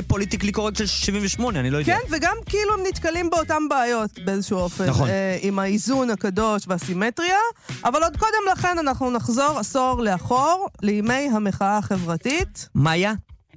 פוליטיקלי קורקט של 78, אני לא יודע. כן, וגם כאילו הם נתקלים באותם בעיות באיזשהו אופן. נכון. עם האיזון הקדוש והסימטריה, אבל עוד קודם לכן אנחנו נחזור עשור לאחור, לימי המחאה החברתית. מאיה,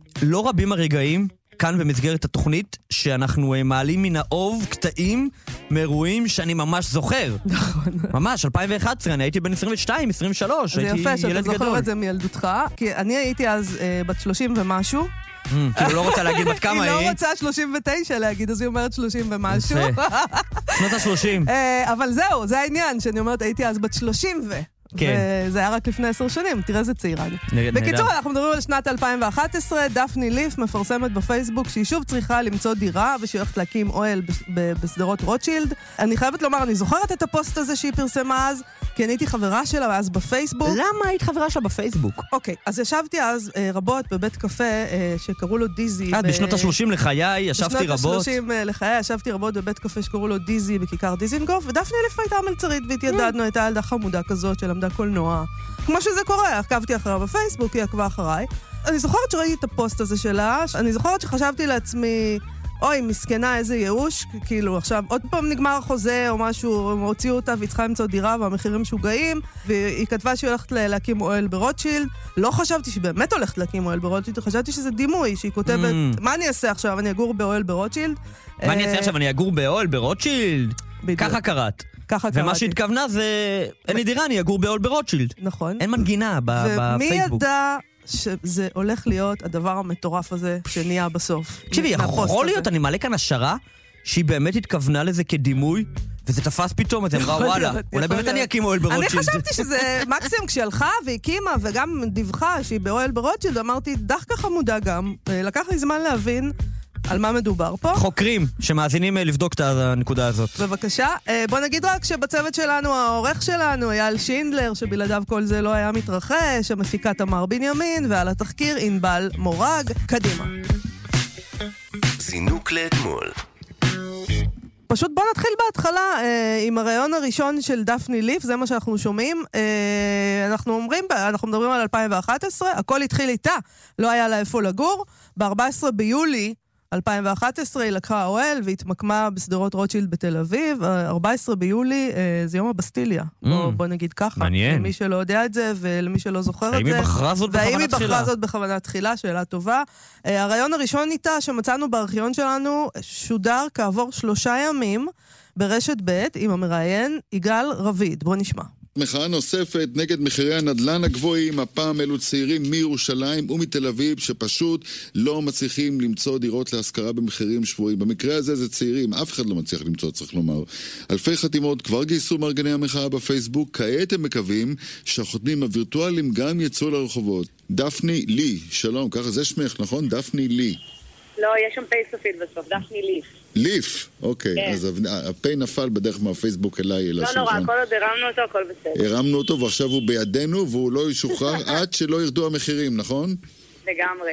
לא רבים הרגעים כאן במסגרת התוכנית שאנחנו מעלים מן האוב קטעים מאירועים שאני ממש זוכר. נכון. ממש, 2011, אני הייתי בן 22, 23, זה הייתי יפה שאתה ילד זוכר גדול. את זה מילדותך, כי אני הייתי אז בת 30 ומשהו. כאילו לא רוצה להגיד בת כמה היא. היא לא רוצה 39 להגיד, אז היא אומרת 30 ומשהו. יפה. שנות ה-30. אבל זהו, זה העניין, שאני אומרת, הייתי אז בת 30 כן. וזה היה רק לפני 10 שנים, תראה איזה צעירה. בקיצור, אנחנו מדברים על שנת 2011, דפני ליף מפרסמת בפייסבוק שהיא שוב צריכה למצוא דירה, ושהיא הולכת להקים אוהל בסדרות רוטשילד. אני חייבת לומר, אני זוכרת את הפוסט הזה שהיא פרסמה אז, כי אני הייתי חברה שלה אז בפייסבוק. למה היית חברה שלה בפייסבוק? אוקיי, אז ישבתי אז רבות בבית קפה שקראו לו דיזי. בשנות ה-30 לחיי ישבתי רבות. בשנות ה-30 לחיי ישבתי רבות בבית קפה שקראו לו דיזי בכיכר דיזינגוף, ודפני ליף הייתה מלצרית והתיידדנו, הייתה ילדה חמודה כזאת שלמדה קולנוע. כמו שזה קורה, עקבתי אחריה בפייסבוק, היא עקבה אחריי. אני זוכרת שראיתי את הפוסט הזה שלה, אני זוכרת שחשבתי לעצמי, אוי, מסכנה, איזה ייאוש, כאילו עכשיו עוד פעם נגמר החוזה או משהו, הם הוציאו אותה והיא צריכה למצוא דירה והמחירים משוגעים, והיא כתבה שהיא הולכת להקים אוהל ברוטשילד. לא חשבתי שהיא באמת הולכת להקים אוהל ברוטשילד, חשבתי שזה דימוי, שהיא כותבת, מה אני אעשה עכשיו, אני אגור באוהל ברוטשילד? מה אני אעשה עכשיו, אני אגור באוהל ברוטשילד? ככה קראת. ומה שהתכוונה זה, אין לי דירה, אני אגור באוהל ברוטשילד. נכון. אין מנגינה בפייסבוק. ומי ידע שזה הולך להיות הדבר המטורף הזה שנהיה בסוף. תקשיבי, יכול להיות, אני מעלה כאן השערה שהיא באמת התכוונה לזה כדימוי, וזה תפס פתאום, אז היא אמרה, וואלה, אולי באמת אני אקים אוהל ברוטשילד. אני חשבתי שזה מקסימום כשהיא הלכה והקימה, וגם דיווחה שהיא באוהל ברוטשילד, אמרתי, דווקא חמודה גם, לקח לי זמן להבין על מה מדובר פה. חוקרים שמאזינים לבדוק את הנקודה הזאת. בבקשה. בוא נגיד רק שבצוות שלנו, העורך שלנו, אייל שינדלר, שבלעדיו כל זה לא היה מתרחש, המפיקה תמר בנימין, ועל התחקיר ענבל מורג. קדימה. זינוק לאתמול. פשוט בוא נתחיל בהתחלה עם הרעיון הראשון של דפני ליף, זה מה שאנחנו שומעים. אנחנו מדברים על 2011, הכל התחיל איתה, לא היה לה איפה לגור. ב-14 ביולי 2011 היא לקחה אוהל והתמקמה בסדרות רוטשילד בתל אביב. 14 ביולי זה יום הבסטיליה. בוא נגיד ככה. מעניין. למי שלא יודע את זה ולמי שלא זוכר את זה. האם היא בחרה זאת בכוונת תחילה? והאם היא בחרה זאת בכוונת תחילה? שאלה טובה. הרעיון הראשון איתה שמצאנו בארכיון שלנו שודר כעבור 3 ימים ברשת ב' עם המראיין יגאל רביד. בוא נשמע. מחאה נוספת נגד מחירי הנדל"ן הגבוהים, הפעם אלו צעירים מירושלים ומתל אביב שפשוט לא מצליחים למצוא דירות להשכרה במחירים שבועים. במקרה הזה זה צעירים, אף אחד לא מצליח למצוא, צריך לומר. אלפי חתימות כבר גייסו מארגני המחאה בפייסבוק, כעת הם מקווים שהחותמים הווירטואליים גם יצאו לרחובות. דפני לי, שלום, ככה זה שמך, נכון? דפני לי. לא, יש שם פייסופיל בסוף, דפני ליף. ליף, אוקיי, כן. אז הפי נפל בדרך מהפייסבוק אליי. לא נורא, כל עוד הרמנו אותו, הכל בסדר. הרמנו אותו ועכשיו הוא בידינו והוא לא ישוחרר עד שלא ירדו המחירים, נכון? לגמרי.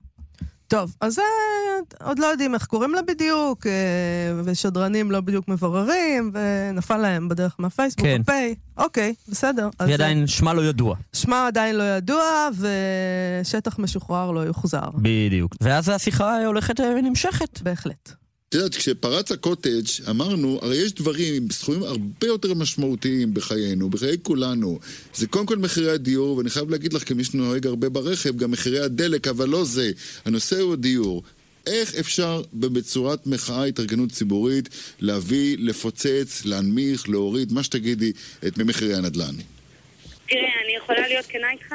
טוב, אז עוד לא יודעים איך קוראים לה בדיוק, ושדרנים לא בדיוק מבררים, ונפל להם בדרך מהפייסבוק, כן. הפיי. אוקיי, בסדר. ועדיין שמה לא ידוע. שמה עדיין לא ידוע, ושטח משוחרר לא יוחזר. בדיוק. ואז השיחה הולכת ונמשכת. בהחלט. את יודעת, כשפרץ הקוטג' אמרנו, הרי יש דברים עם סכומים הרבה יותר משמעותיים בחיינו, בחיי כולנו. זה קודם כל מחירי הדיור, ואני חייב להגיד לך, כמי שנוהג הרבה ברכב, גם מחירי הדלק, אבל לא זה. הנושא הוא הדיור. איך אפשר בצורת מחאה, התארגנות ציבורית, להביא, לפוצץ, להנמיך, להוריד, מה שתגידי, את מחירי הנדל"ן? תראה, אני יכולה להיות כנה איתך?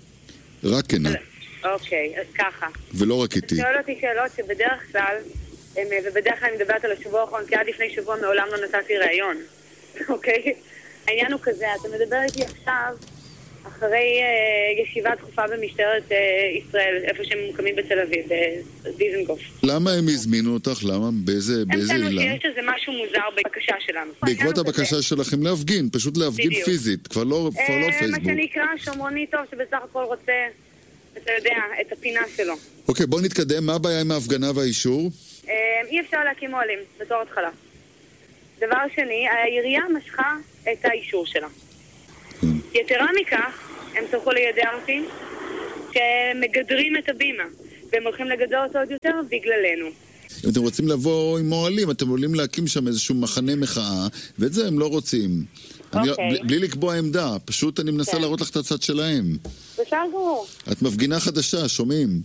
רק כנה. אוקיי, אז ככה. ולא רק איתי. שואל אותי שאלות שבדרך כלל, ובדרך כלל אני מדברת על השבוע האחרון, כי עד לפני שבוע מעולם לא נתתי ראיון. אוקיי? העניין הוא כזה, אתה מדבר איתי עכשיו, אחרי ישיבה דחופה במשטרת ישראל, איפה שהם מוקמים בתל אביב, בדיזנגוף. למה הם הזמינו אותך? למה? באיזה עילה? הם טענו שיש איזה משהו מוזר בבקשה שלנו. בעקבות הבקשה שלכם להפגין, פשוט להפגין פיזית, כבר לא פייסבוק. מה שנקרא שומרוני טוב, שבסך הכל רוצה, אתה יודע, את הפינה שלו. אוקיי, בוא נתקדם. מה הבעיה עם ההפגנה והאישור? אי אפשר להקים אוהלים, בתור התחלה. דבר שני, העירייה משכה את האישור שלה. יתרה מכך, הם צריכו לידע אותי שמגדרים את הבימה. והם הולכים לגדול אותו עוד יותר בגללנו. אם אתם רוצים לבוא עם מועלים, אתם עולים להקים שם איזשהו מחנה מחאה, ואת זה הם לא רוצים. בלי לקבוע עמדה, פשוט אני מנסה להראות לך את הצד שלהם. בסדר גמור. את מפגינה חדשה, שומעים?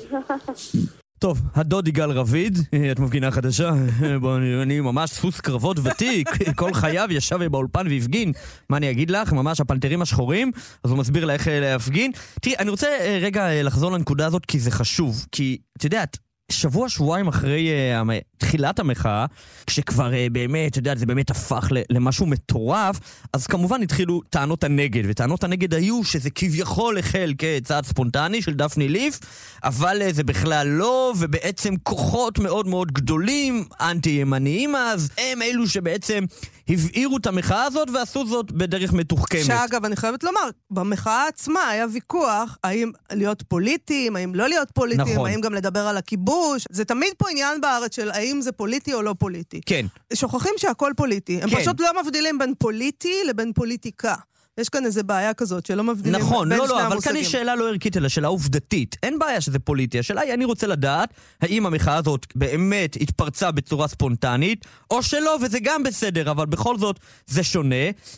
טוב, הדוד יגאל רביד, את מפגינה חדשה, אני ממש סוס קרבות ותיק, כל חייו ישב באולפן והפגין, מה אני אגיד לך, ממש הפנתרים השחורים, אז הוא מסביר לה איך להפגין. תראי, אני רוצה רגע לחזור לנקודה הזאת כי זה חשוב, כי את יודעת, שבוע-שבועיים אחרי תחילת המחאה, כשכבר באמת, אתה יודע, זה באמת הפך למשהו מטורף, אז כמובן התחילו טענות הנגד, וטענות הנגד היו שזה כביכול החל כצעד ספונטני של דפני ליף, אבל זה בכלל לא, ובעצם כוחות מאוד מאוד גדולים, אנטי-ימניים אז, הם אלו שבעצם הבעירו את המחאה הזאת ועשו זאת בדרך מתוחכמת. שאגב, אני חייבת לומר, במחאה עצמה היה ויכוח, האם להיות פוליטיים, האם לא להיות פוליטיים, נכון. האם גם לדבר על הכיבוש. זה תמיד פה עניין בארץ של האם זה פוליטי או לא פוליטי. כן. שוכחים שהכל פוליטי. הם פשוט לא מבדילים בין פוליטי לבין פוליטיקה. יש כאן איזו בעיה כזאת שלא מבדילים נכון, בין לא, שני לא, המושגים. אבל כאן יש שאלה לא ערכית, אלא שאלה עובדתית. אין בעיה שזה פוליטי. השאלה היא, אני רוצה לדעת, האם המחאה הזאת באמת התפרצה בצורה ספונטנית, או שלא, וזה גם בסדר, אבל בכל זאת זה שונה.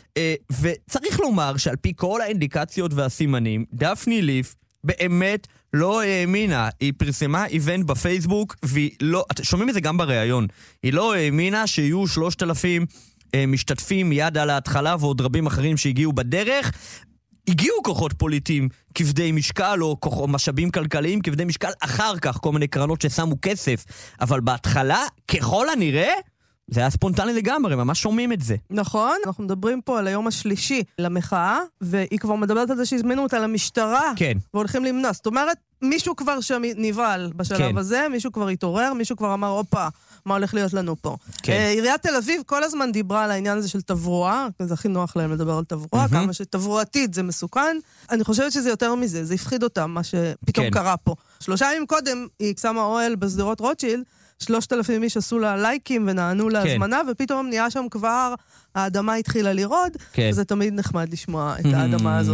וצריך לומר שעל פי כל האינדיקציות והסימנים, דפני ליף באמת לא האמינה. היא פרסמה איבנט בפייסבוק, והיא לא, שומעים את זה גם בראיון, היא לא האמינה שיהיו 3,000 משתתפים מיד על ההתחלה ועוד רבים אחרים שהגיעו בדרך. הגיעו כוחות פוליטיים כבדי משקל או משאבים כלכליים כבדי משקל אחר כך, כל מיני קרנות ששמו כסף, אבל בהתחלה ככל הנראה זה היה ספונטני לגמרי, ממש שומעים את זה. נכון, אנחנו מדברים פה על היום השלישי למחאה, והיא כבר מדברת על זה שהזמינו אותה למשטרה, כן. והולכים למנוע. זאת אומרת, מישהו כבר שם נבעל בשלב הזה, מישהו כבר התעורר, מישהו כבר אמר, אופה, מה הולך להיות לנו פה. עיריית תל אביב כל הזמן דיברה על העניין הזה של תברואה, זה הכי נוח להם לדבר על תברואה, כמה שתברואתית זה מסוכן. אני חושבת שזה יותר מזה, זה הפחיד אותם, מה שפתאום קרה פה. 3 ימים קודם היא שמה אוהל בשדרות רוטשילד, 3,000 איש עשו לה לייקים ונענו להזמנה, ופתאום נהיה שם כבר, האדמה התחילה לרעוד, וזה תמיד נחמד לשמוע את האדמה הזאת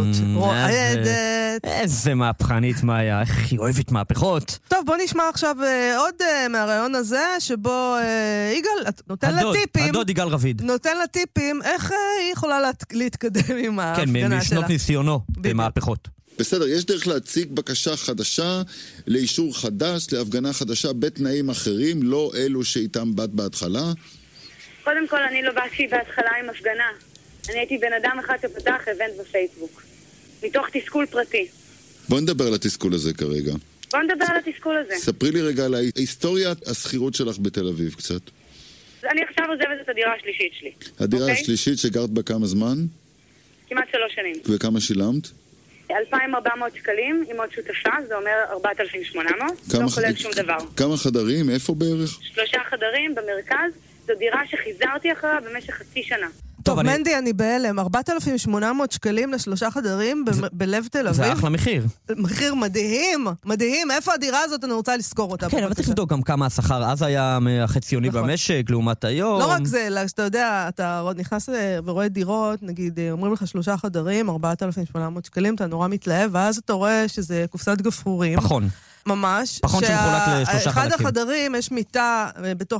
רועדת. איזה מהפכנית מאיה, איך היא אוהבת מהפכות. טוב, בוא נשמע עכשיו עוד מהרעיון הזה, שבו יגאל, נותן לה טיפים. הדוד יגאל רביד. נותן לה טיפים, איך היא יכולה להתקדם עם ההפגנה שלה. כן, משנות ניסיונו במהפכות. בסדר, יש דרך להציג בקשה חדשה, לאישור חדש, להפגנה חדשה, בתנאים אחרים, לא אלו שאיתם באת בהתחלה? קודם כל, אני לא באתי בהתחלה עם הפגנה. אני הייתי בן אדם אחד שפתח איבנט בפייסבוק. מתוך תסכול פרטי. בוא נדבר על התסכול הזה כרגע. בוא נדבר על התסכול הזה. ספרי לי רגע על ההיסטוריית הסחירות שלך בתל אביב קצת. אני עכשיו עוזבת את הדירה השלישית שלי. הדירה השלישית שגרת בה כמה זמן? כמעט 3 שנים. וכמה שילמת? 2,400 שקלים עם עוד שותפה, זה אומר 4,800, לא כולל שום דבר. כמה חדרים? איפה בערך? 3 חדרים במרכז, זו דירה שחיזרתי אחריה במשך 0.5 שנה. טוב, מנדי, אני בהלם. 4,800 שקלים ל3 חדרים בלב תל אביב. זה אחלה מחיר. מחיר מדהים, מדהים. איפה הדירה הזאת? אני רוצה לזכור אותה. כן, אבל צריך לבדוק גם כמה השכר אז היה החציוני במשק, לעומת היום. לא רק זה, אלא שאתה יודע, אתה נכנס ורואה דירות, נגיד, אומרים לך 3 חדרים, 4,800 שקלים, אתה נורא מתלהב, ואז אתה רואה שזה קופסת גפרורים. פחון. ממש. פחון שמחולק ל3 חלקים. אחד החדרים יש מיטה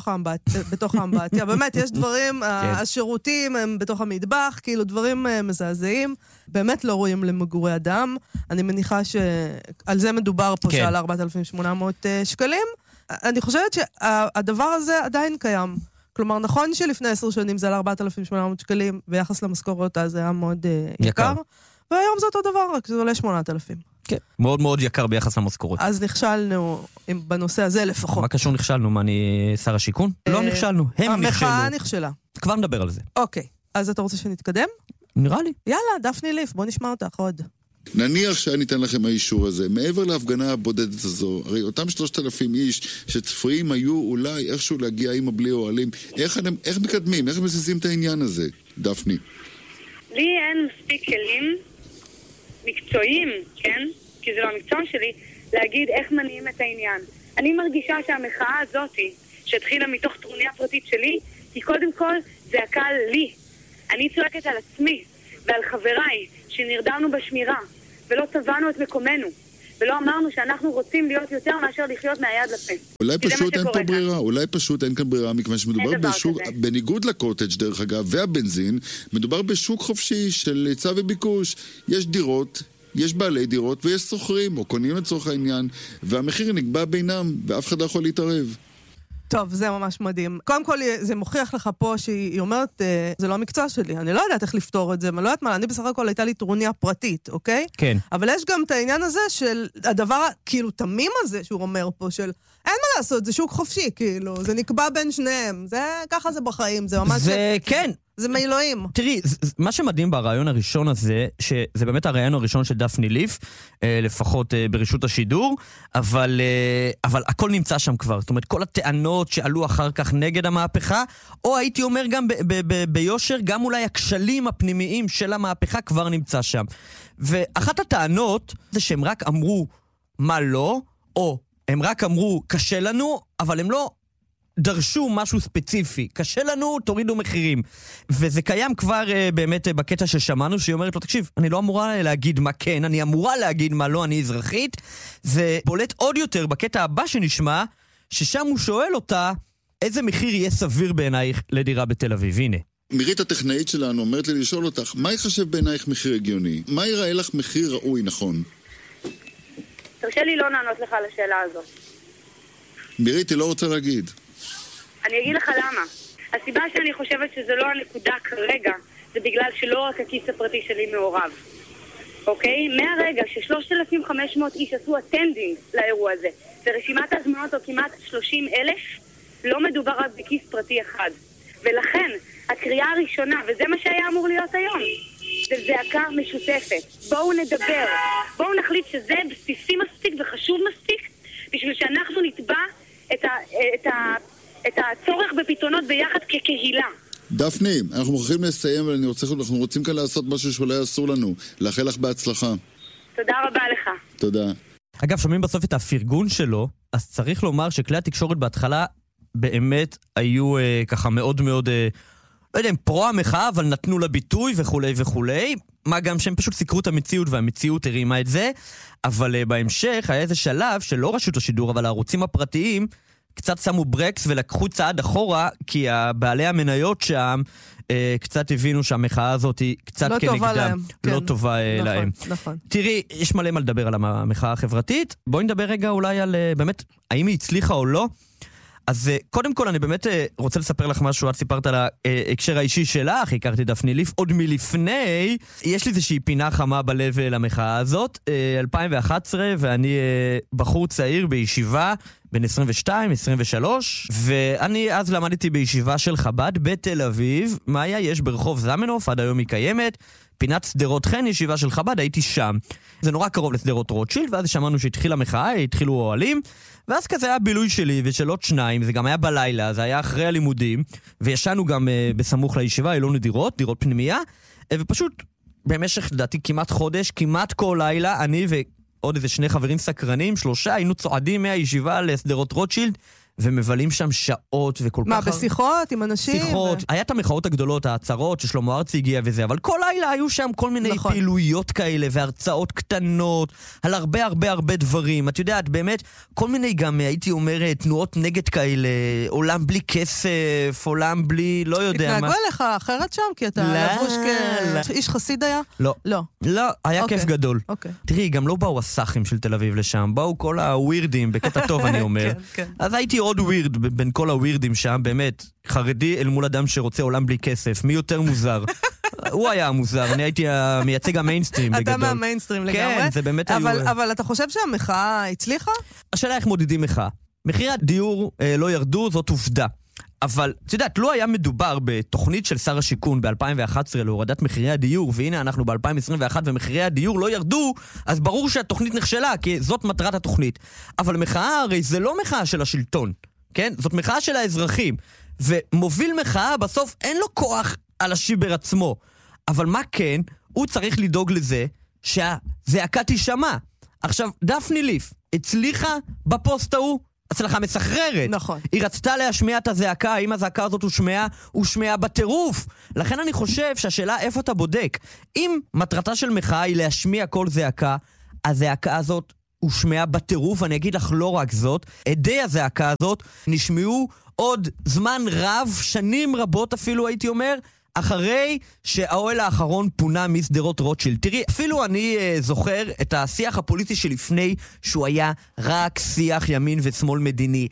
בתוך האמבטיה. באמת, יש דברים, השירותים הם בתוך המטבח, כאילו דברים מזעזעים. באמת לא רואים למגורי אדם. אני מניחה שעל זה מדובר פה שעל 4,800 שקלים. אני חושבת שהדבר הזה עדיין קיים. כלומר, נכון שלפני 10 שנים זה על 4,800 שקלים, ביחס למשכורות אז זה היה מאוד יקר. והיום זה אותו דבר, רק זה עולה 8,000. כן, מאוד מאוד יקר ביחס למשכורות. אז נכשלנו בנושא הזה לפחות. מה קשור נכשלנו? מה, אני שר השיכון? לא נכשלנו, הם נכשלו. המחאה נכשלה. כבר נדבר על זה. אוקיי, אז אתה רוצה שנתקדם? נראה לי. יאללה, דפני ליף, בוא נשמע אותך עוד. נניח שאני אתן לכם האישור הזה, מעבר להפגנה הבודדת הזו, הרי אותם 3,000 איש שצפויים היו אולי איכשהו להגיע עם הבלי אוהלים, איך מקדמים, איך מזיזים את העניין הזה, דפני? לי אין מספיק כלים מקצועיים, כן? כי זה לא המקצוע שלי, להגיד איך מניעים את העניין. אני מרגישה שהמחאה הזאת, שהתחילה מתוך טרוניה פרטית שלי, היא קודם כל זעקה לי. אני צועקת על עצמי ועל חבריי שנרדמנו בשמירה ולא צבענו את מקומנו. ולא אמרנו שאנחנו רוצים להיות יותר מאשר לחיות מהיד לפה. אולי פשוט אין פה ברירה, אולי פשוט אין כאן ברירה, מכיוון שמדובר בשוק, בניגוד לקוטג' דרך אגב, והבנזין, מדובר בשוק חופשי של היצע וביקוש. יש דירות, יש בעלי דירות ויש סוחרים, או קונים לצורך העניין, והמחיר נקבע בינם, ואף אחד לא יכול להתערב. טוב, זה ממש מדהים. קודם כל, זה מוכיח לך פה שהיא אומרת, זה לא המקצוע שלי, אני לא יודעת איך לפתור את זה, אני לא יודעת מה, אני בסך הכל הייתה לי טרוניה פרטית, אוקיי? כן. אבל יש גם את העניין הזה של הדבר, כאילו, תמים הזה שהוא אומר פה, של אין מה לעשות, זה שוק חופשי, כאילו, זה נקבע בין שניהם, זה, ככה זה בחיים, זה ממש... זה, כן. זה מאלוהים. תראי, מה שמדהים ברעיון הראשון הזה, שזה באמת הרעיון הראשון של דפני ליף, לפחות ברשות השידור, אבל הכל נמצא שם כבר. זאת אומרת, כל הטענות שעלו אחר כך נגד המהפכה, או הייתי אומר גם ביושר, גם אולי הכשלים הפנימיים של המהפכה כבר נמצא שם. ואחת הטענות זה שהם רק אמרו מה לא, או הם רק אמרו קשה לנו, אבל הם לא דרשו משהו ספציפי. קשה לנו, תורידו מחירים. וזה קיים כבר באמת בקטע ששמענו, שהיא אומרת לו, תקשיב, אני לא אמורה להגיד מה כן, אני אמורה להגיד מה לא, אני אזרחית. זה בולט עוד יותר בקטע הבא שנשמע, ששם הוא שואל אותה, איזה מחיר יהיה סביר בעינייך לדירה בתל אביב? הנה. מירית הטכנאית שלנו אומרת לי לשאול אותך, מה יחשב בעינייך מחיר הגיוני? מה ייראה לך מחיר ראוי נכון? תרשה לי לא לענות לך על השאלה הזאת. מירית, היא לא רוצה להגיד. אני אגיד לך למה. הסיבה שאני חושבת שזה לא הנקודה כרגע, זה בגלל שלא רק הכיס הפרטי שלי מעורב. אוקיי? מהרגע ש3,500 איש עשו אטנדינג לאירוע הזה, ורשימת הזמנות או כמעט 30,000, לא מדובר רק בכיס פרטי אחד. ולכן, הקריאה הראשונה, וזה מה שהיה אמור להיות היום, זה זעקה משותפת. בואו נדבר. בואו נחליט שזה בסיסי מספיק וחשוב מספיק, בשביל שאנחנו נתבע את הצורך בפתרונות ביחד כקהילה. דפני, אנחנו מוכרחים לסיים, אבל אנחנו רוצים כאן לעשות משהו שאולי אסור לנו. לאחל לך בהצלחה. תודה רבה לך. תודה. אגב, שומעים בסוף את הפרגון שלו, אז צריך לומר שכלי התקשורת בהתחלה באמת היו ככה מאוד מאוד, לא יודע, פרו המחאה, אבל נתנו לה ביטוי וכולי וכולי. מה גם שהם פשוט סיקרו את המציאות, והמציאות הרימה את זה. אבל בהמשך היה איזה שלב שלא רשות השידור, אבל הערוצים הפרטיים קצת שמו ברקס ולקחו צעד אחורה, כי בעלי המניות שם קצת הבינו שהמחאה הזאת היא קצת לא כנגדם. טובה להם. לא כן. טובה להם. נכון. תראי, יש מלא מה לדבר על המחאה החברתית. בואי נדבר רגע אולי על באמת, האם היא הצליחה או לא. אז קודם כל אני באמת רוצה לספר לך משהו, את סיפרת על ההקשר האישי שלך, הכרתי דפני ליף עוד מלפני, יש לי איזושהי פינה חמה בלב למחאה הזאת, 2011, ואני בחור צעיר בישיבה, בין 22, 23, ואני אז למדתי בישיבה של חב"ד בתל אביב, מה היה? יש ברחוב זמנוף, עד היום היא קיימת, פינת סדרות חן, ישיבה של חב"ד, הייתי שם. זה נורא קרוב לסדרות רוטשילד, ואז שמענו שהתחילה מחאה, התחילו אוהלים, ואז כזה היה בילוי שלי ושל עוד שניים, זה גם היה בלילה, זה היה אחרי הלימודים, וישנו גם בסמוך לישיבה, אלונו דירות פנימייה, ופשוט במשך, לדעתי, כמעט חודש, כמעט כל לילה, אני ועוד איזה שני חברים סקרנים, 3, היינו צועדים מהישיבה לסדרות רוטשילד, ומבלים שם שעות וכל כך... מה, בשיחות עם אנשים? שיחות. היה את המחאות הגדולות, ההצהרות, ששלמה ארצי הגיע וזה, אבל כל לילה היו שם כל מיני פעילויות כאלה, והרצאות קטנות, על הרבה הרבה הרבה דברים. את יודעת, באמת, כל מיני גם, הייתי אומר, תנועות נגד כאלה, עולם בלי כסף, עולם בלי, לא יודע מה. התנהגו אליך אחרת שם? כי אתה לבוש איש חסיד היה? לא. לא. לא, היה כיף גדול. אוקיי. תראי, גם לא באו הסאחים של תל אביב לשם, באו כל הווירדים, בקטע טוב אני אומר. אז הייתי עוד ווירד בין כל הווירדים שם, באמת, חרדי אל מול אדם שרוצה עולם בלי כסף, מי יותר מוזר? הוא היה המוזר, אני הייתי מייצג המיינסטרים בגדול. אתה מהמיינסטרים לגמרי. כן, זה באמת היו... אבל אתה חושב שהמחאה הצליחה? השאלה איך מודדים מחאה. מחירי הדיור לא ירדו, זאת עובדה. אבל, את יודעת, לא היה מדובר בתוכנית של שר השיכון ב-2011 להורדת מחירי הדיור, והנה אנחנו ב-2021 ומחירי הדיור לא ירדו, אז ברור שהתוכנית נכשלה, כי זאת מטרת התוכנית. אבל מחאה הרי זה לא מחאה של השלטון, כן? זאת מחאה של האזרחים. ומוביל מחאה בסוף אין לו כוח על השיבר עצמו. אבל מה כן? הוא צריך לדאוג לזה שהזעקה תישמע. עכשיו, דפני ליף הצליחה בפוסט ההוא, הצלחה מסחררת. נכון. היא רצתה להשמיע את הזעקה, האם הזעקה הזאת הושמעה בטירוף. לכן אני חושב שהשאלה איפה אתה בודק. אם מטרתה של מחאה היא להשמיע כל זעקה, הזעקה הזאת הושמעה בטירוף, אני אגיד לך לא רק זאת, עדי הזעקה הזאת נשמעו עוד זמן רב, שנים רבות אפילו הייתי אומר, אחרי שהאוהל האחרון פונה מסדרות רוטשילד. תראי, אפילו אני זוכר את השיח הפוליטי שלפני שהוא היה רק שיח ימין ושמאל מדיני.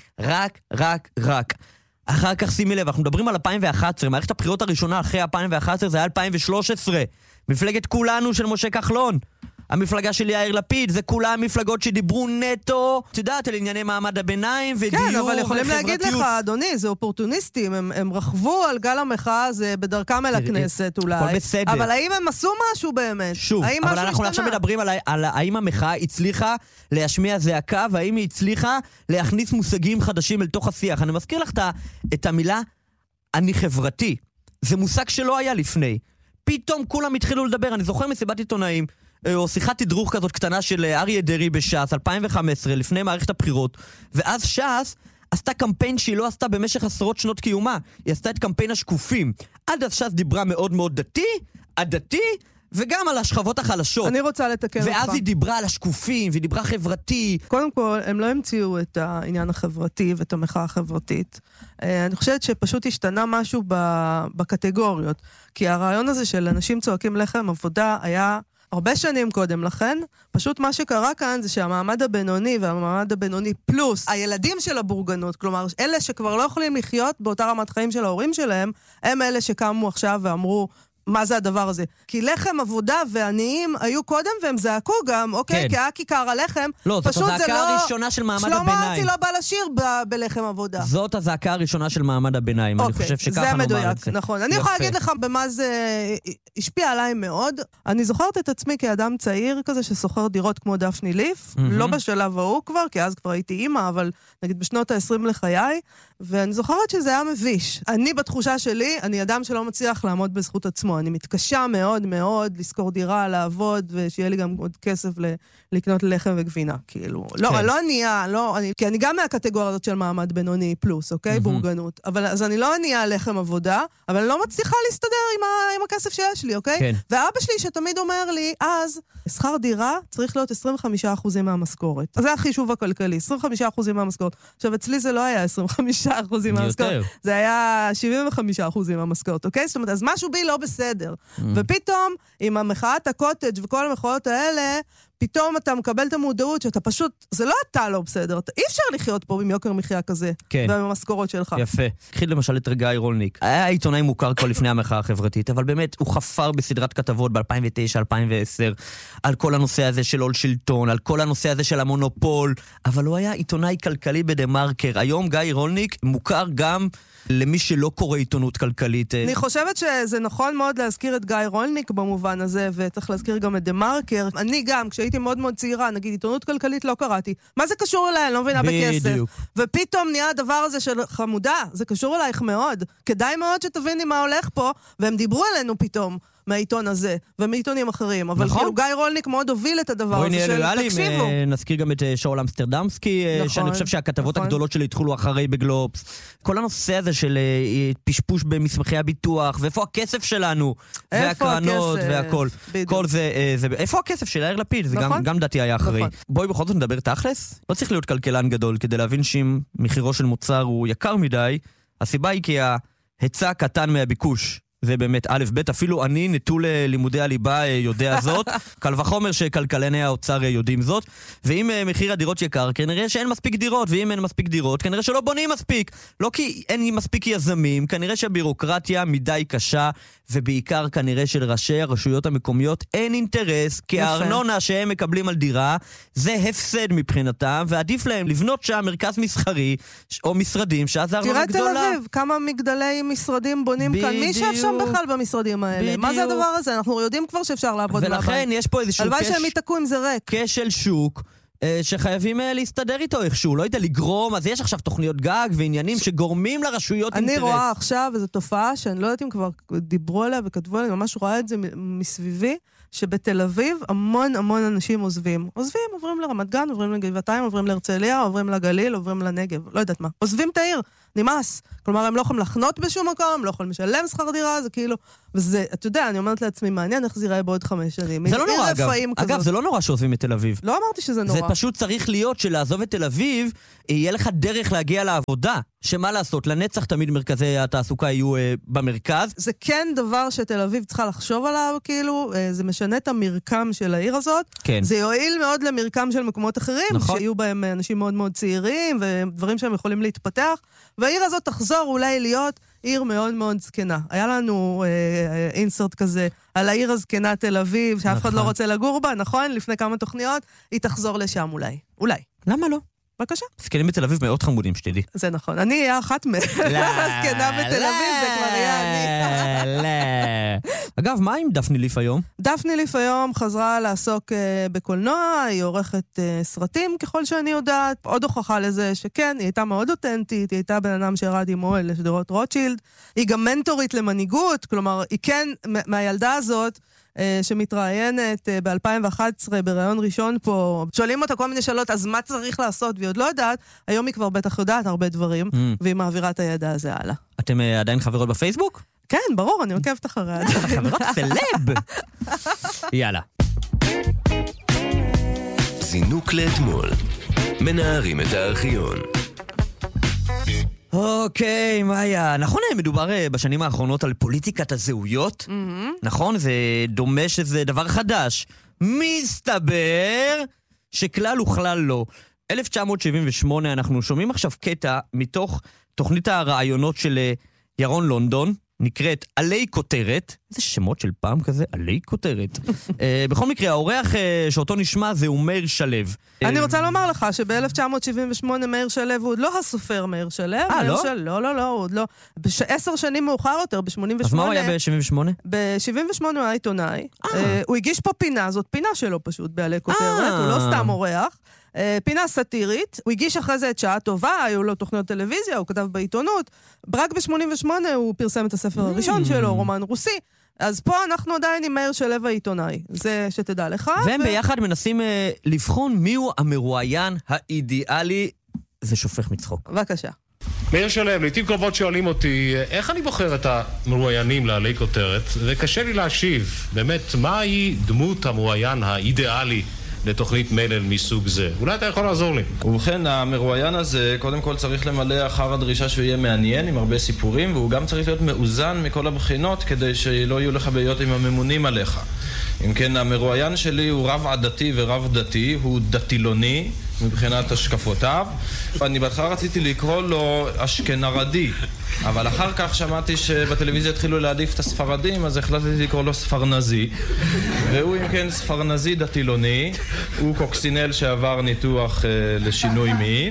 רק. אחר כך שימי לב, אנחנו מדברים על 2011, מערכת הבחירות הראשונה אחרי 2011 זה היה 2013. מפלגת כולנו של משה כחלון. המפלגה של יאיר לפיד, זה כולה מפלגות שדיברו נטו, את יודעת, על ענייני מעמד הביניים ודיור וחברתיות. כן, אבל יכולים להגיד לך, אדוני, זה אופורטוניסטים, הם רכבו על גל המחאה, זה בדרכם אל הכנסת אולי. הכל בסדר. אבל האם הם עשו משהו באמת? שוב, אבל אנחנו עכשיו מדברים על האם המחאה הצליחה להשמיע זעקה, והאם היא הצליחה להכניס מושגים חדשים אל תוך השיח. אני מזכיר לך את המילה אני חברתי. זה מושג שלא היה לפני. פתאום כולם התחילו לדבר, אני זוכר מסיבת עיתונאים, או שיחת תדרוך כזאת קטנה של אריה דרעי בש"ס, 2015, לפני מערכת הבחירות, ואז ש"ס עשתה קמפיין שהיא לא עשתה במשך עשרות שנות קיומה, היא עשתה את קמפיין השקופים. עד אז ש"ס דיברה מאוד מאוד דתי, וגם על השכבות החלשות. אני רוצה לתקן אותך. ואז היא דיברה על השקופים, והיא דיברה חברתי. קודם כל, הם לא המציאו את העניין החברתי ואת המחאה החברתית. אני חושבת שפשוט השתנה משהו בקטגוריות. כי הרעיון הזה של אנשים צועקים לחם עבודה היה הרבה שנים קודם לכן. פשוט מה שקרה כאן זה שהמעמד הבינוני והמעמד הבינוני פלוס הילדים של הבורגנות, כלומר, אלה שכבר לא יכולים לחיות באותה רמת חיים של ההורים שלהם, הם אלה שקמו עכשיו ואמרו, מה זה הדבר הזה? כי לחם, עבודה ועניים היו קודם והם זעקו גם, אוקיי? כי היה כיכר הלחם. לא, זאת הזעקה הראשונה של מעמד הביניים. שלמה ארצי לא בא לשיר בלחם עבודה. זאת הזעקה הראשונה של מעמד הביניים. אני חושב שככה נאמר את זה. זה מדויק, נכון. אני יכולה להגיד לך במה זה השפיע עליי מאוד. אני זוכרת את עצמי כאדם צעיר כזה שסוחר דירות כמו דפני ליף, לא בשלב ההוא כבר, כי אז כבר הייתי אימא, אבל נגיד בשנות ה-20 לחיי, ואני זוכרת שזה היה מביש. אני בתחושה שלי, אני אדם שלא מצליח לעמוד בזכות עצמו. אני מתקשה מאוד מאוד לזכור דירה, לעבוד, ושיהיה לי גם עוד כסף לקנות לחם וגבינה, כאילו. לא, לא ענייה, כי אני גם מהקטגוריה הזאת של מעמד בינוני פלוס, אוקיי? בורגנות. אז אני לא ענייה לחם עבודה, אבל אני לא מצליחה להסתדר עם הכסף שיש לי, אוקיי? כן. ואבא שלי שתמיד אומר לי, אז שכר דירה צריך להיות 25% מהמשכורת. אז זה החישוב הכלכלי, 25% מהמשכורת. עכשיו, אצלי זה לא היה 25% מהמשכורת. זה היה 75% מהמשכורת, אוקיי? זאת אומרת, אז משהו בי לא בסדר. ופתאום, עם המחאת הקוטג' וכל המחאות האלה, פתאום אתה מקבל את המודעות שאתה פשוט, זה לא אתה לא בסדר, אי אפשר לחיות פה עם יוקר מחיה כזה, כן. ובמשכורות שלך. יפה. קחי למשל את גיא רולניק. היה עיתונאי מוכר כבר לפני המחאה החברתית, אבל באמת הוא חפר בסדרת כתבות ב-2009-2010, על כל הנושא הזה של עול שלטון, על כל הנושא הזה של המונופול, אבל הוא היה עיתונאי כלכלי בדה-מרקר. היום גיא רולניק מוכר גם למי שלא קורא עיתונות כלכלית. אני חושבת שזה נכון מאוד להזכיר את גיא רולניק במובן הזה, וצריך להזכיר גם את דה-מרקר. אני גם, כשהייתי מאוד מאוד צעירה, נגיד עיתונות כלכלית לא קראתי. מה זה קשור אליי? אני לא מבינה בכסף. ופתאום נהיה הדבר הזה של חמודה, זה קשור אלייך מאוד. כדאי מאוד שתביני מה הולך פה, והם דיברו עלינו פתאום. מהעיתון הזה, ומעיתונים אחרים. אבל כאילו גיא רולניק מאוד הוביל את הדבר הזה של תקשיבו. נזכיר גם את שאול אמסטרדמסקי, שאני חושב שהכתבות הגדולות שלי התחילו אחרי בגלובס. כל הנושא הזה של פשפוש במסמכי הביטוח, ואיפה הכסף שלנו, והקרנות, והכל. כל זה, איפה הכסף של יאיר לפיד? זה גם דעתי היה אחרי. בואי בכל זאת נדבר תכלס. לא צריך להיות כלכלן גדול, כדי להבין שאם מחירו של מוצר הוא יקר מדי, הסיבה היא כי ההיצע קטן מהביקוש. זה באמת א' ב', אפילו אני נטול לימודי הליבה יודע זאת, קל וחומר שכלכלני האוצר יודעים זאת, ואם מחיר הדירות יקר, כנראה שאין מספיק דירות, ואם אין מספיק דירות, כנראה שלא בונים מספיק, לא כי אין מספיק יזמים, כנראה שהבירוקרטיה מדי קשה, ובעיקר כנראה של ראשי הרשויות המקומיות אין אינטרס, כי הארנונה שהם מקבלים על דירה, זה הפסד מבחינתם, ועדיף להם לבנות שם מרכז מסחרי, או משרדים, שאז הארנונה גדולה. תראה תל אביב, כמה מגדלי משרדים בונים כאן, מי שאפשר בכלל במשרדים האלה. מה זה הדבר הזה? אנחנו יודעים כבר שאפשר לעבוד מהבית. ולכן יש פה איזשהו הלוואי שהם יתקעו אם זה ריק. כשל שוק, שחייבים להסתדר איתו איכשהו, לא יודע, לגרום, אז יש עכשיו תוכניות גג ועניינים שגורמים לרשויות אינטרס. אני רואה עכשיו איזו תופעה שאני לא יודעת אם כבר דיברו עליה וכתבו עליה, אני ממש רואה את זה מסביבי, שבתל אביב המון המון אנשים עוזבים, עוברים לרמת גן, עוברים לגבעתיים, עוברים להרצליה, עוברים לגליל, עוברים לנגב, לא יודעת מה. עוזבים את העיר, נמאס. כלומר, הם לא יכולים לחנות בשום מקום, לא יכולים לשלם שכר דירה, זה כאילו, וזה, אתה יודע, אני אומרת לעצמי, מעניין איך זה ייראה בעוד 5 שנים. זה לא נורא, אגב, זה לא נורא שעוזבים את תל אביב. לא אמרתי שזה נורא. זה פשוט צריך להיות שלעזוב את תל אביב, יהיה לך דרך להגיע לעבודה. שמה לעשות? לנצח תמיד מרכזי התעסוקה יהיו במרכז. זה כן דבר שתל אביב צריכה לחשוב עליו, כאילו, זה משנה את המרקם של העיר הזאת. כן. זה יועיל מאוד למרקם של מקומות אחרים, נכון. שיהיו בהם אנשים מאוד מאוד צעירים, ודברים שהם יכולים להתפתח, והעיר הזאת תחזור אולי להיות עיר מאוד מאוד זקנה. היה לנו אינסרט כזה על העיר הזקנה תל אביב, שאף אחד לא רוצה לגור בה, נכון? לפני כמה תוכניות, היא תחזור לשם אולי. אולי. למה לא? בבקשה. זקנים בתל אביב מאוד חמודים, שתדעי. זה נכון. אני אהיה אחת זקנה בתל אביב, זה כבר יהיה אני. אגב, מה עם דפני ליף היום? דפני ליף היום חזרה לעסוק בקולנוע, היא עורכת סרטים ככל שאני יודעת. עוד הוכחה לזה שכן, היא הייתה מאוד אותנטית, היא הייתה בן אדם שירד עם אוהל לשדרות רוטשילד. היא גם מנטורית למנהיגות, כלומר, היא כן, מהילדה הזאת, שמתראיינת ב-2011 בראיון ראשון פה, שואלים אותה כל מיני שאלות, אז מה צריך לעשות? והיא עוד לא יודעת, היום היא כבר בטח יודעת הרבה דברים, והיא מעבירה את הידע הזה הלאה. אתם עדיין חברות בפייסבוק? כן, ברור, אני עוקבת אחריה. חברות סלב! יאללה. זינוק לאתמול. מנערים את הארכיון. אוקיי, מאיה, נכון מדובר בשנים האחרונות על פוליטיקת הזהויות? נכון? זה דומה שזה דבר חדש. מסתבר שכלל וכלל לא. 1978 אנחנו שומעים עכשיו קטע מתוך תוכנית הרעיונות של ירון לונדון, נקראת עלי כותרת. איזה שמות של פעם כזה? עלי כותרת. בכל מקרה, האורח שאותו נשמע זה הוא מאיר שלו. אני רוצה לומר לך שב-1978 מאיר שלו הוא עוד לא הסופר מאיר שלו. לא? לא, הוא עוד לא. 10 שנים מאוחר יותר, ב-88. אז מה הוא היה ב-78? ב-78 הוא היה עיתונאי. הוא הגיש פה פינה, זאת פינה שלו פשוט בעלי כותרת, הוא לא סתם אורח. פינה סאטירית, הוא הגיש אחרי זה את שעה טובה, היו לו תוכניות טלוויזיה, הוא כתב בעיתונות, רק ב-88 הוא פרסם את הספר הראשון שלו, רומן רוסי, אז פה אנחנו עדיין עם מאיר שלו העיתונאי, זה שתדע לך. והם ביחד מנסים לבחון מיהו המרואיין האידיאלי, זה שופך מצחוק. בבקשה. מאיר שלו, לעתים קרובות שואלים אותי, איך אני בוחר את המרואיינים לעלי כותרת, וקשה לי להשיב, באמת, מהי דמות המרואיין האידיאלי לתוכנית מלל מסוג זה? אולי אתה יכול לעזור לי. ובכן, המרואיין הזה קודם כל צריך למלא אחר הדרישה שהוא יהיה מעניין עם הרבה סיפורים, והוא גם צריך להיות מאוזן מכל הבחינות כדי שלא יהיו לך בעיות עם הממונים עליך. אם כן, המרואיין שלי הוא רב עדתי ורב דתי, הוא דתילוני מבחינת השקפותיו. אני בהתחלה רציתי לקרוא לו אשכנרדי, אבל אחר כך שמעתי שבטלוויזיה התחילו להעדיף את הספרדים, אז החלטתי לקרוא לו ספרנזי. והוא אם כן ספרנזי דתילוני, הוא קוקסינל שעבר ניתוח לשינוי מין,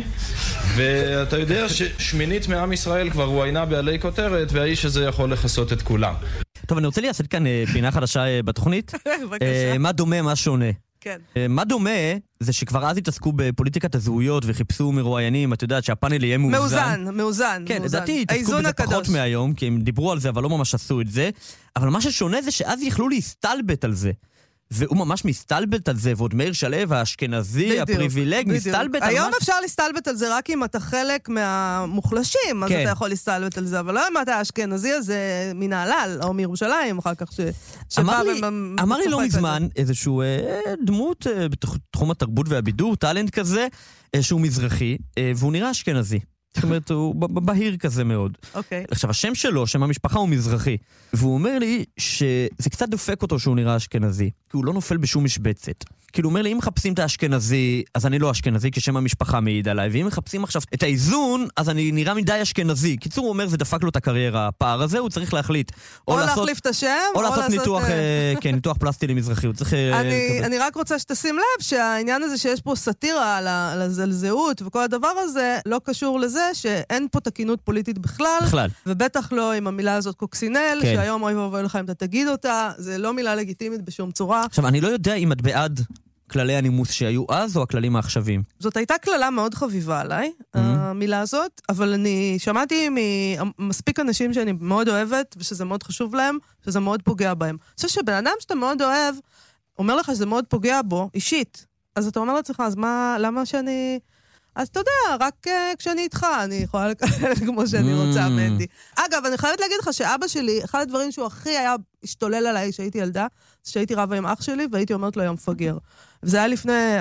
ואתה יודע ששמינית מעם ישראל כבר רואיינה בעלי כותרת, והאיש הזה יכול לחסות את כולם. טוב, אני רוצה לעשות כאן פינה חדשה בתוכנית. בבקשה. מה דומה, מה שונה. כן. מה דומה זה שכבר אז התעסקו בפוליטיקת הזהויות וחיפשו מרואיינים, את יודעת שהפאנל יהיה מאוזן. מאוזן. כן, לדעתי התעסקו בזה פחות מהיום, כי הם דיברו על זה אבל לא ממש עשו את זה. אבל מה ששונה זה שאז יכלו להסתלבט על זה. והוא ממש מסתלבט על זה, ועוד מאיר שלו, האשכנזי, הפריבילג, מסתלבט על היום אפשר להסתלבט על זה רק אם אתה חלק מהמוחלשים, אז אתה יכול להסתלבט על זה, אבל לא אם אתה האשכנזי הזה מנהלל, או מירושלים, אחר כך אמר לי לא מזמן איזשהו דמות בתחום התרבות והבידור, טלנט כזה, שהוא מזרחי, והוא נראה אשכנזי. זאת אומרת, הוא בהיר כזה מאוד. אוקיי. עכשיו, השם שלו, שם המשפחה הוא מזרחי. והוא אומר לי שזה קצת דופק אותו שהוא נראה אשכנזי. כי הוא לא נופל בשום משבצת. כאילו, הוא אומר לי, אם מחפשים את האשכנזי, אז אני לא אשכנזי, כי שם המשפחה מעיד עליי. ואם מחפשים עכשיו את האיזון, אז אני נראה מדי אשכנזי. קיצור, הוא אומר, זה דפק לו את הקריירה. הפער הזה, הוא צריך להחליט. או להחליף את השם, או לעשות ניתוח, כן, ניתוח פלסטי למזרחי. הוא צריך אני רק רוצה שתשים לב שהעניין הזה שיש פה סאטירה על הזהות וכל הדבר הזה, לא קשור לזה שאין פה תקינות פוליטית בכלל. ובטח לא עם המילה הזאת קוקסינל, שהיום אוי ואבוי לך אם אתה תגיד אותה, זה לא מילה לגיטימית בשום צורה. עכשיו, אני לא יודע אם את בעד כללי הנימוס שהיו אז, או הכללים העכשווים. זאת הייתה כללה מאוד חביבה עליי, המילה הזאת, אבל אני שמעתי ממספיק אנשים שאני מאוד אוהבת, ושזה מאוד חשוב להם, שזה מאוד פוגע בהם. אני חושב שבן אדם שאתה מאוד אוהב, אומר לך שזה מאוד פוגע בו, אישית. אז אתה אומר לעצמך, אז מה, למה שאני אז אתה יודע, רק כשאני איתך, אני יכולה לקבל כמו שאני רוצה, מנדי. אגב, אני חייבת להגיד לך שאבא שלי, אחד הדברים שהוא הכי היה השתולל עליי כשהייתי ילדה, זה שהייתי רבה עם אח שלי, והייתי אומרת לו היה מפגר. וזה היה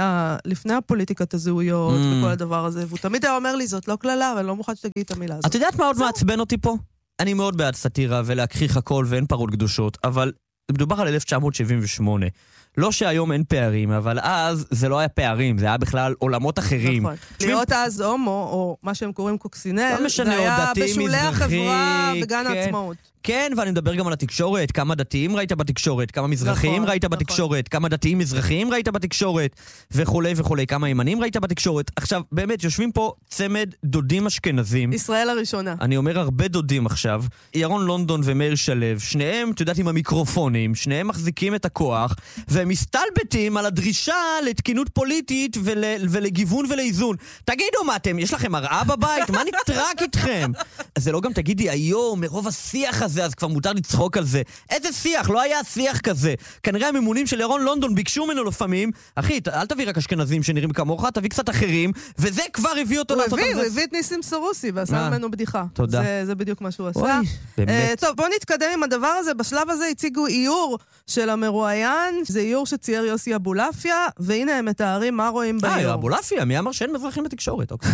לפני הפוליטיקת הזהויות וכל הדבר הזה, והוא תמיד היה אומר לי, זאת לא כללה, ואני לא מוכן שתגיד את המילה הזאת. את יודעת מה עוד מעצבן אותי פה? אני מאוד בעד סאטירה ולהכחיך הכל ואין פרות קדושות, אבל מדובר על 1978. לא שהיום אין פערים, אבל אז זה לא היה פערים, זה היה בכלל עולמות אחרים. נכון. להיות אז הומו, או מה שהם קוראים קוקסינל, לא משנה, זה היה דתי, בשולי החברה מזרחי, וגן כן. העצמאות. כן, ואני מדבר גם על התקשורת, כמה דתיים ראית בתקשורת, כמה מזרחיים נכון, ראית נכון. בתקשורת, כמה דתיים מזרחיים ראית בתקשורת, וכולי וכולי, כמה ימנים ראית בתקשורת. עכשיו, באמת, יושבים פה צמד דודים אשכנזים. ישראל הראשונה. אני אומר הרבה דודים עכשיו. ירון לונדון ומאיר שלו, שניהם, את יודעת, עם המיקרופונים, שניהם מחזיקים את הכוח, והם מסתלבטים על הדרישה לתקינות פוליטית ולגיוון ולאיזון. תגידו, מה אתם, יש לכם מראה בבית? מה נטרק איתכם? אז זה לא גם תגידי, היום, מרוב השיח הזה, אז כבר מותר לצחוק על זה. איזה שיח? לא היה שיח כזה. כנראה הממונים של ירון לונדון ביקשו ממנו לפעמים, אחי, אל תביא רק אשכנזים שנראים כמוך, תביא קצת אחרים, וזה כבר הביא אותו לעשות על זה. הוא הביא את ניסים סרוסי ועשה ממנו בדיחה. תודה. זה בדיוק מה שהוא עשה. אוי, באמת. טוב, בוא נתקדם עם הדבר הזה. בשלב הזה הציגו איור של המרואיין, זה איור שצייר יוסי אבולעפיה, והנה הם מתארים מה רואים באיור. אבולעפיה, מי אמר שאין מזרחים בתקשורת? אוקיי.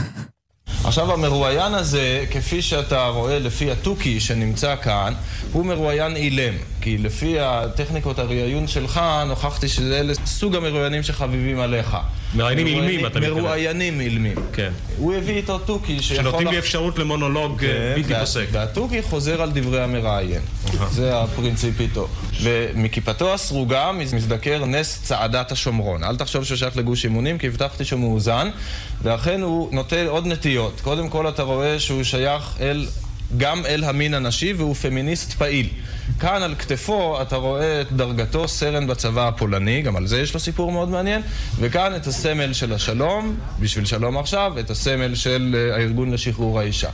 עכשיו המרואיין הזה, כפי שאתה רואה לפי התוכי שנמצא כאן, הוא מרואיין אילם. כי לפי הטכניקות הראיון שלך, נוכחתי שזה סוג המרואיינים שחביבים עליך. מרואיינים אילמים, אתה מתכוון. מרואיינים אילמים. כן. הוא הביא איתו תוכי שנותנים לי אפשרות למונולוג בלתי פוסק. והתוכי חוזר על דברי המראיין. זה הפרינציפ איתו. ומכיפתו הסרוגה מזדקר נס צעדת השומרון. אל תחשוב שהוא שייך לגוש אימונים, כי הבטחתי שהוא מאוזן. ואכן הוא נוטה עוד נטיות. קודם כל אתה רואה שהוא שייך גם אל המין הנשי, והוא פמיניסט פעיל. כאן על כתפו אתה רואה את דרגתו סרן בצבא הפולני, גם על זה יש לו סיפור מאוד מעניין, וכאן את הסמל של השלום, בשביל שלום עכשיו, את הסמל של הארגון לשחרור האישה.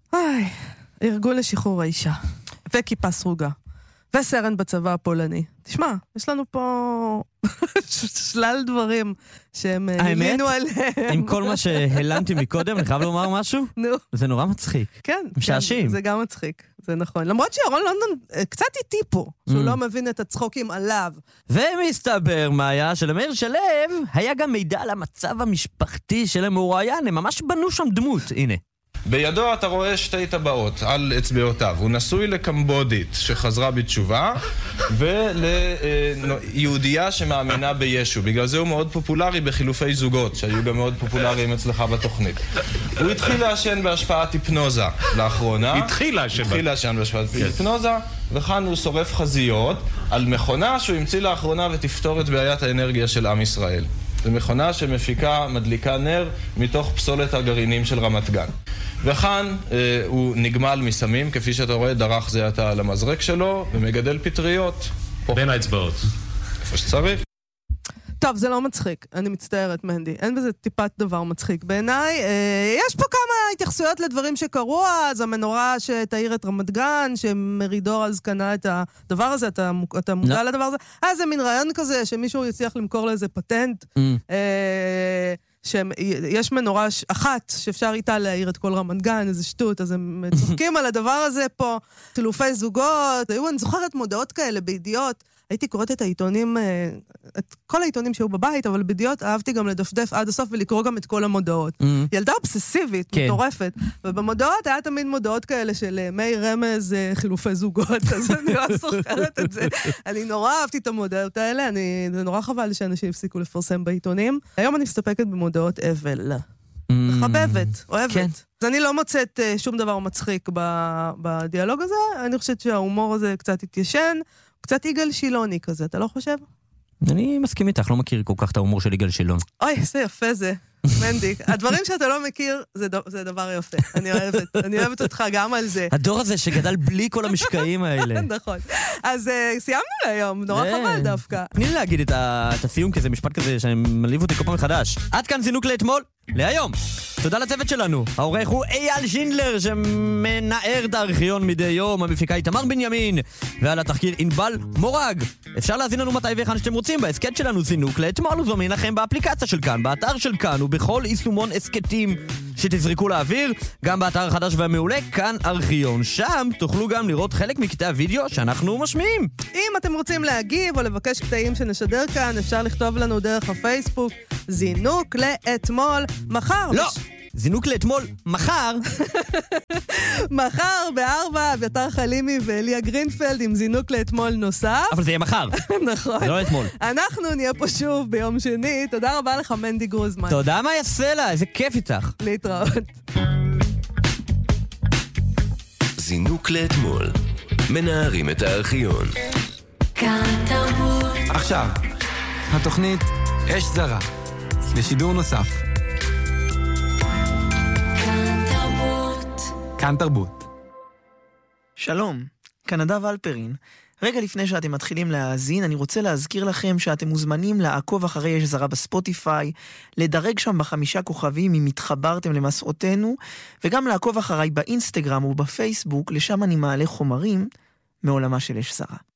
ארגון לשחרור האישה, וכיפה סרוגה, וסרן בצבא הפולני. תשמע, יש לנו פה שלל דברים שהם הלינו עליהם. עם כל מה שהלנתי מקודם, אני חייב לומר משהו? נו. זה נורא מצחיק. כן, משעשים. זה גם מצחיק, זה נכון. למרות שירון לונדון קצת איטי פה, שהוא לא מבין את הצחוקים עליו. ומסתבר, מאיה, שלמאיר שלו היה גם מידע על המצב המשפחתי של המרואיין, הם ממש בנו שם דמות, הנה. בידו אתה רואה שתי טבעות על אצבעותיו. הוא נשוי לקמבודית שחזרה בתשובה וליהודייה שמאמינה בישו. בגלל זה הוא מאוד פופולרי בחילופי זוגות שהיו גם מאוד פופולריים אצלך בתוכנית. הוא התחיל לעשן בהשפעת היפנוזה לאחרונה. התחיל לעשן בהשפעת היפנוזה, וכאן הוא שורף חזיות על מכונה שהוא המציא לאחרונה ותפתור את בעיית האנרגיה של עם ישראל. זו מכונה שמפיקה, מדליקה נר מתוך פסולת הגרעינים של רמת גן. וכאן הוא נגמל מסמים, כפי שאתה רואה, דרך זה עתה על המזרק שלו, ומגדל פטריות. בין האצבעות. איפה שצריך. טוב, זה לא מצחיק, אני מצטערת, מנדי. אין בזה טיפת דבר מצחיק. בעיניי, יש פה כמה התייחסויות לדברים שקרו אז, המנורה שתאיר את רמת גן, שמרידור אז קנה את הדבר הזה, אתה מודע לדבר הזה? זה מין רעיון כזה, שמישהו יצליח למכור לאיזה פטנט, שיש מנורה אחת שאפשר איתה להאיר את כל רמת גן, איזה שטות, אז הם צוחקים על הדבר הזה פה, חילופי זוגות, אני זוכרת מודעות כאלה בידיעות, הייתי קוראת את העיתונים, את כל העיתונים שהיו בבית, אבל בידיעות אהבתי גם לדפדף עד הסוף ולקרוא גם את כל המודעות. ילדה אובססיבית, מטורפת, ובמודעות היה תמיד מודעות כאלה של מי רמז חילופי זוגות, אז אני לא זוכרת את זה. אני נורא אהבתי את המודעות האלה, זה נורא חבל שאנשים הפסיקו לפרסם בעיתונים. היום אני מסתפקת במודעות אבל. מחבבת, אוהבת. אז אני לא מוצאת שום דבר מצחיק בדיאלוג הזה, אני חושבת שההומור הזה קצת התיישן, קצת יגאל שילוני כזה, אתה לא חושב? אני מסכים איתך, לא מכיר כל כך את ההומור של יגאל שילון. אוי, איזה יפה זה, מנדי. הדברים שאתה לא מכיר, זה דבר יפה. אני אוהבת אותך גם על זה. הדור הזה שגדל בלי כל המשקעים האלה. נכון. אז סיימנו להיום, נורא חבל דווקא. תני לי להגיד את הסיום, כי זה משפט כזה שאני מלהיב אותי כל פעם מחדש. עד כאן זינוק לאתמול. להיום. תודה לצוות שלנו. העורך הוא אייל שינדלר שמנער את הארכיון מדי יום, המפיקה איתמר בנימין, ועל התחקיר ענבל מורג. אפשר להזין לנו מתי ואיכן שאתם רוצים בהסקט שלנו זינוק לאתמול, וזומין לכם באפליקציה של כאן, באתר של כאן ובכל יישומון הסקטים שתזרקו לאוויר, גם באתר החדש והמעולה כאן ארכיון. שם תוכלו גם לראות חלק מקטעי הוידאו שאנחנו משמיעים. אם אתם רוצים להגיב או לבקש קטעים שנשדר כאן, אפשר לכתוב לנו דרך הפייסבוק זינוק לאתמול מחר. לא! זינוק לאתמול מחר. מחר ב-4 אביתר חלימי ואליה גרינפלד עם זינוק לאתמול נוסף. אבל זה יהיה מחר. נכון. זה לא לאתמול. אנחנו נהיה פה שוב ביום שני. תודה רבה לך מנדי גרוזמן. תודה מה יעשה לה, איזה כיף איתך. להתראות. זינוק לאתמול. מנערים את הארכיון. כאן תרבות. עכשיו, התוכנית אש זרה. לשידור נוסף. כאן תרבות. שלום, כאן נדב אלפרין. רגע לפני שאתם מתחילים להאזין, אני רוצה להזכיר לכם שאתם מוזמנים לעקוב אחרי אש זרה בספוטיפיי, לדרג שם ב5 כוכבים אם התחברתם למסעותינו, וגם לעקוב אחריי באינסטגרם ובפייסבוק, לשם אני מעלה חומרים מעולמה של אש זרה.